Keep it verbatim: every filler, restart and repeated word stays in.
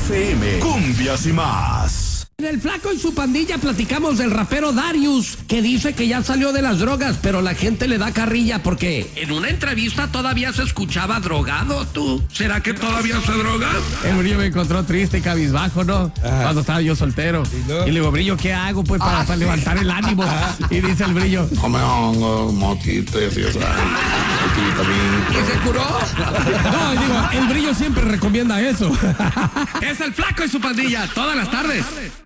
F M, cumbias y más. En El Flaco y su pandilla platicamos del rapero Darius, que dice que ya salió de las drogas, pero la gente le da carrilla porque en una entrevista todavía se escuchaba drogado, tú. ¿Será que todavía se droga? El Brillo me encontró triste y cabizbajo, ¿no? Ajá. Cuando estaba yo soltero. ¿Y, no? y le digo, Brillo, ¿qué hago pues para, ah, para sí. levantar el ánimo? Ajá. Y dice el Brillo, no me hago motita y así, o sea, ¿y se curó? No, y digo, el Brillo siempre recomienda eso. Es El Flaco y su pandilla, todas las tardes.